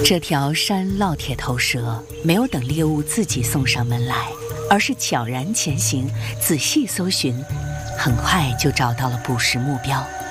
这条山烙铁头蛇没有等猎物自己送上门来，而是悄然前行，仔细搜寻，很快就找到了捕食目标。